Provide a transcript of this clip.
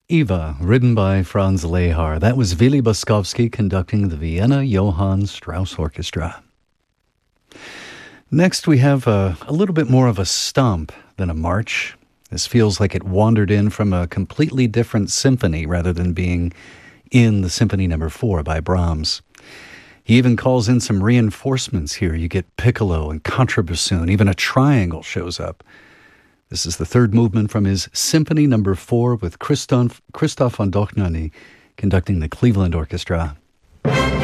Eva, written by Franz Lehar. That was Vili Boskovsky conducting the Vienna Johann Strauss Orchestra. Next, we have a little bit more of a stomp than a march. This feels like it wandered in from a completely different symphony rather than being in the Symphony No. 4 by Brahms. He even calls in some reinforcements here. You get piccolo and contrabassoon. Even a triangle shows up. This is the third movement from his Symphony No. 4 with Christoph von Dohnanyi conducting the Cleveland Orchestra.